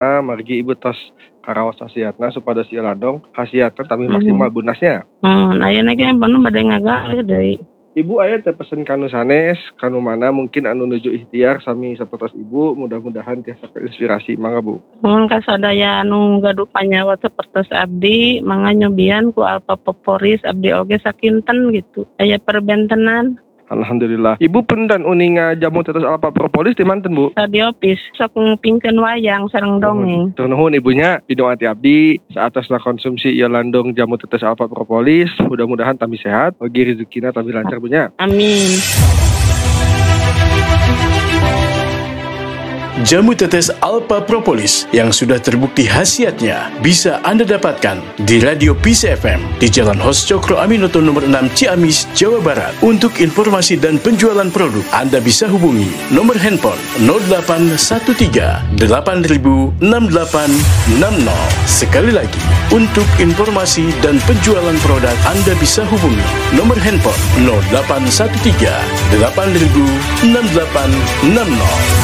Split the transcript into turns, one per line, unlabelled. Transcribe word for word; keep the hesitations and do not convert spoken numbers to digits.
margi ibu tos karaos hasiatna supados ieu ladong hasiatna tapi maksimal
Mhm.
bunasnya.
Hmm, ayeuna ge panu bade ngagawe deui.
Ibu aya teh pesen kanu sanes, kanu mana mungkin anu nuju ikhtiar sami sapertos ibu, mudah-mudahan tiasa inspirasi mangga Bu.
Mun kasadaya anu gaduh panyawa sapertos abdi, mangga nyobian ku Alpha Favoris abdi oge sakinten gitu. Aya perbentenan.
Alhamdulillah. Ibu pendan uninga jamu tetes Alpha Propolis di manten Bu?
Radiopis sok ngupingkeun wayang sareng dongeng.
Tur nuhun ibunya, pidung ati abdi saatasna konsumsi ieu landong jamu tetes Alpha Propolis, mudah-mudahan tami sehat, ogi rezekina tami lancar bunya.
Amin.
Jamu tetes Alpha Propolis yang sudah terbukti khasiatnya bisa Anda dapatkan di Radio Peace F M di Jalan Hos Cokro Aminoto nomor enam Ciamis, Jawa Barat. Untuk informasi dan penjualan produk, Anda bisa hubungi nomor handphone nol delapan satu tiga delapan nol enam delapan enam nol. Sekali lagi, untuk informasi dan penjualan produk, Anda bisa hubungi nomor handphone nol delapan satu tiga delapan nol enam delapan enam nol.